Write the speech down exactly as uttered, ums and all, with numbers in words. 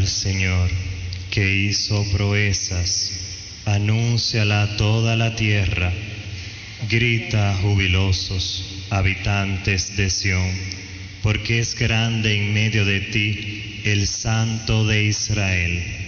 al Señor, que hizo proezas, anúnciala a toda la tierra. Grita jubilosos, habitantes de Sión, porque es grande en medio de ti el Santo de Israel.